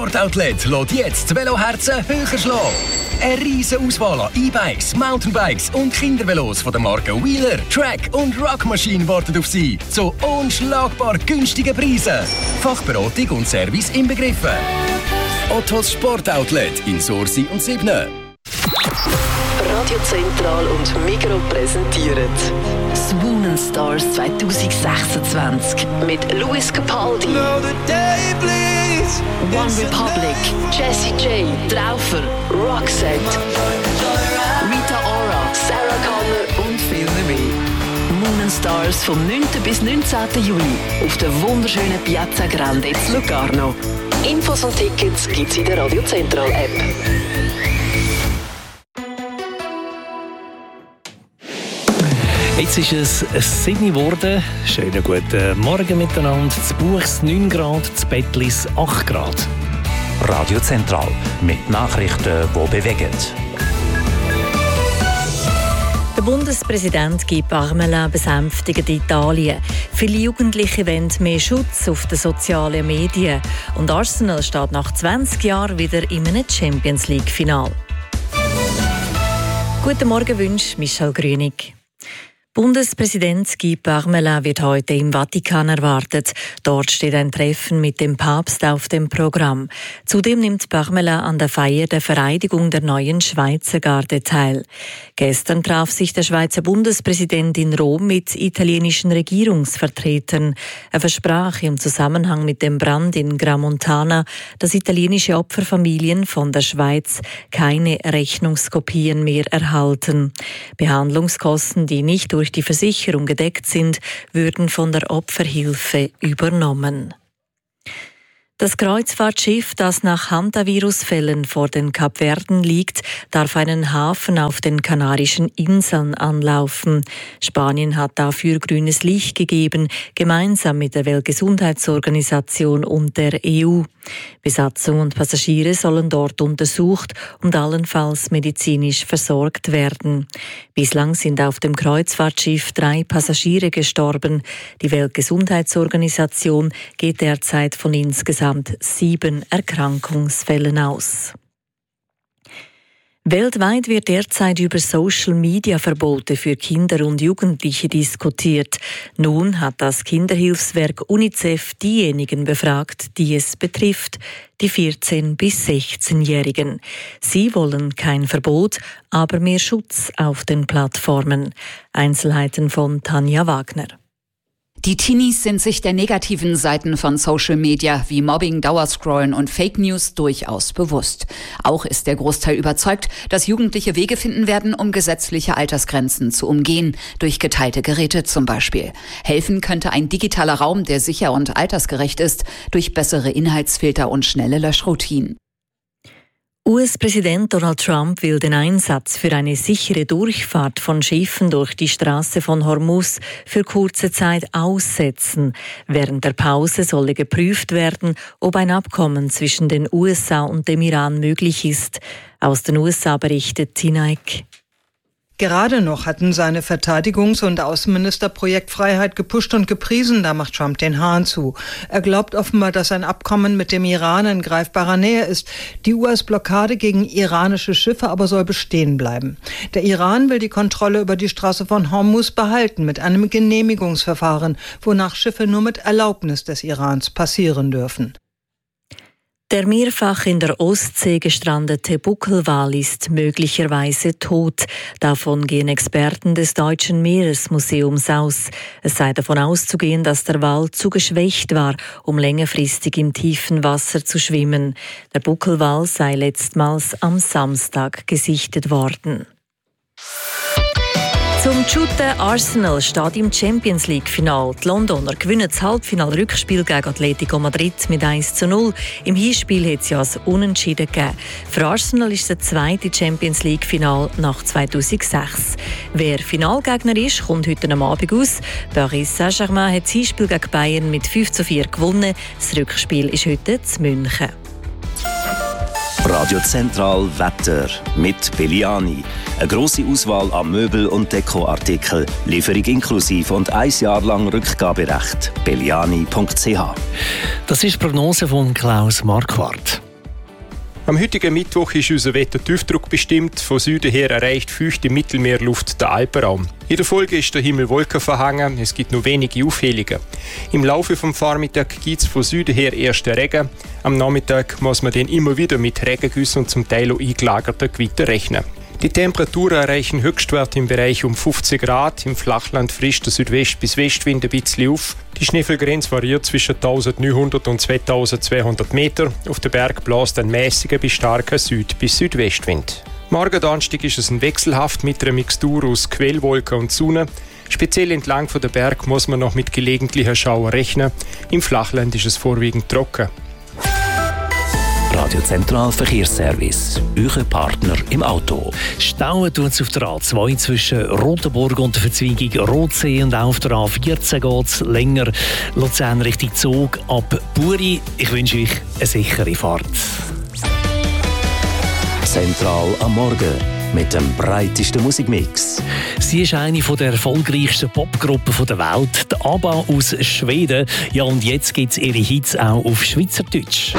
Sportoutlet lässt jetzt das Veloherzen höher schlagen. Eine riesen Auswahl an E-Bikes, Mountainbikes und Kindervelos von den Marken Wheeler, Track und Rock Machine warten auf Sie zu unschlagbar günstigen Preisen. Fachberatung und Service inbegriffen. Ottos Sportoutlet in Sursi und Sibne. Radio Zentral und Migro präsentieren Swoonin' Stars 2026 mit Lewis Capaldi, One Republic, Jessie J, Traufer, Roxette, Rita Ora, Sarah Connor und viele mehr. Moon & Stars vom 9. bis 19. Juli auf der wunderschönen Piazza Grande in Locarno. Infos und Tickets gibt's in der Radio Zentral App. Jetzt ist es 7 Uhr geworden. Schönen guten Morgen miteinander. Zu Buchs 9 Grad, zu Bettlis 8 Grad. Radio Zentral mit Nachrichten, die bewegen. Der Bundespräsident Guy Parmelin besänftigt Italien. Viele Jugendliche wollen mehr Schutz auf den sozialen Medien. Und Arsenal steht nach 20 Jahren wieder in einem Champions-League-Final. Guten Morgen wünscht Michel Grünig. Bundespräsident Guy Parmelin wird heute im Vatikan erwartet. Dort steht ein Treffen mit dem Papst auf dem Programm. Zudem nimmt Parmelin an der Feier der Vereidigung der neuen Schweizer Garde teil. Gestern traf sich der Schweizer Bundespräsident in Rom mit italienischen Regierungsvertretern. Er versprach im Zusammenhang mit dem Brand in Gramontana, dass italienische Opferfamilien von der Schweiz keine Rechnungskopien mehr erhalten. Behandlungskosten, die nicht durch die Versicherung gedeckt sind, würden von der Opferhilfe übernommen. Das Kreuzfahrtschiff, das nach Hantavirus-Fällen vor den Kapverden liegt, darf einen Hafen auf den Kanarischen Inseln anlaufen. Spanien hat dafür grünes Licht gegeben, gemeinsam mit der Weltgesundheitsorganisation und der EU. Besatzung und Passagiere sollen dort untersucht und allenfalls medizinisch versorgt werden. Bislang sind auf dem Kreuzfahrtschiff 3 Passagiere gestorben. Die Weltgesundheitsorganisation geht derzeit von insgesamt 7 Erkrankungsfällen aus. Weltweit wird derzeit über Social-Media-Verbote für Kinder und Jugendliche diskutiert. Nun hat das Kinderhilfswerk UNICEF diejenigen befragt, die es betrifft, die 14- bis 16-Jährigen. Sie wollen kein Verbot, aber mehr Schutz auf den Plattformen. Einzelheiten von Tanja Wagner. Die Teenies sind sich der negativen Seiten von Social Media wie Mobbing, Dauerscrollen und Fake News durchaus bewusst. Auch ist der Großteil überzeugt, dass Jugendliche Wege finden werden, um gesetzliche Altersgrenzen zu umgehen, durch geteilte Geräte zum Beispiel. Helfen könnte ein digitaler Raum, der sicher und altersgerecht ist, durch bessere Inhaltsfilter und schnelle Löschroutinen. US-Präsident Donald Trump will den Einsatz für eine sichere Durchfahrt von Schiffen durch die Straße von Hormuz für kurze Zeit aussetzen. Während der Pause solle geprüft werden, ob ein Abkommen zwischen den USA und dem Iran möglich ist. Aus den USA berichtet Tina Eck. Gerade noch hatten seine Verteidigungs- und Außenminister Projektfreiheit gepusht und gepriesen, da macht Trump den Hahn zu. Er glaubt offenbar, dass ein Abkommen mit dem Iran in greifbarer Nähe ist. Die US-Blockade gegen iranische Schiffe aber soll bestehen bleiben. Der Iran will die Kontrolle über die Straße von Hormuz behalten mit einem Genehmigungsverfahren, wonach Schiffe nur mit Erlaubnis des Irans passieren dürfen. Der mehrfach in der Ostsee gestrandete Buckelwal ist möglicherweise tot. Davon gehen Experten des Deutschen Meeresmuseums aus. Es sei davon auszugehen, dass der Wal zu geschwächt war, um längerfristig im tiefen Wasser zu schwimmen. Der Buckelwal sei letztmals am Samstag gesichtet worden. Zum Shooten Arsenal steht im Champions-League-Final. Die Londoner gewinnen das Halbfinal-Rückspiel gegen Atletico Madrid mit 1:0. Im Hinspiel hat es ja ein Unentschieden gegeben. Für Arsenal ist es das zweite Champions-League-Final nach 2006. Wer Finalgegner ist, kommt heute am Abend aus. Paris Saint-Germain hat das Hinspiel gegen Bayern mit 5:4 gewonnen. Das Rückspiel ist heute in München. Radio Zentral Wetter mit Belliani. Eine grosse Auswahl an Möbel- und Dekoartikeln, Lieferung inklusive und 1 Jahr lang Rückgaberecht. Belliani.ch. Das ist die Prognose von Klaus Marquardt. Am heutigen Mittwoch ist unser Wettertiefdruck bestimmt. Von Süden her erreicht feuchte Mittelmeerluft der Alpenraum. In der Folge ist der Himmel wolkenverhangen, es gibt nur wenige Aufhellungen. Im Laufe des Vormittags gibt es von Süden her ersten Regen. Am Nachmittag muss man dann immer wieder mit Regengüssen und zum Teil auch eingelagerten Gewitter rechnen. Die Temperaturen erreichen Höchstwerte im Bereich um 15 Grad. Im Flachland frischt der Südwest- bis Westwind ein bisschen auf. Die Schneefallgrenze variiert zwischen 1900 und 2200 Meter. Auf den Berg bläst ein mäßiger bis starker Süd- bis Südwestwind. Morgen Donnerstag ist es ein wechselhaft mit einer Mixtur aus Quellwolken und Sonne. Speziell entlang der Berg muss man noch mit gelegentlichen Schauer rechnen. Im Flachland ist es vorwiegend trocken. Radio Zentral Verkehrsservice, euer Partner im Auto. Stauen tut es auf der A2 zwischen Rotenburg und der Verzweigung Rotsee und auch auf der A14 geht es länger. Luzern Richtung Zug ab Buri. Ich wünsche euch eine sichere Fahrt. Zentral am Morgen mit dem breitesten Musikmix. Sie ist eine der erfolgreichsten Popgruppen der Welt, die ABBA aus Schweden. Ja, und jetzt gibt es ihre Hits auch auf Schweizerdeutsch.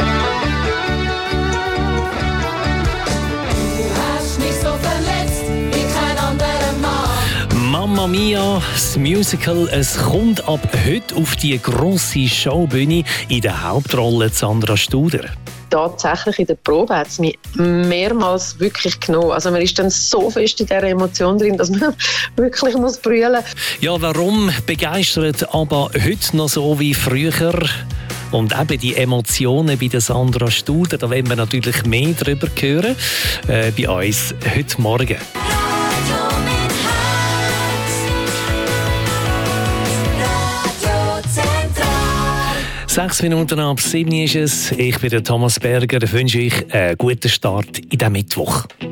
Mamma Mia, das Musical, es kommt ab heute auf die grosse Showbühne. In der Hauptrolle Sandra Studer. Tatsächlich in der Probe hat es mich mehrmals wirklich genommen. Also man ist dann so fest in dieser Emotion drin, dass man wirklich muss brüllen muss. Ja, warum begeistert aber heute noch so wie früher? Und eben die Emotionen bei der Sandra Studer, da wollen wir natürlich mehr darüber hören bei uns heute Morgen. 6 Minuten ab 7 ist es. Ich bin der Thomas Berger. Ich wünsche euch einen guten Start in diesem Mittwoch.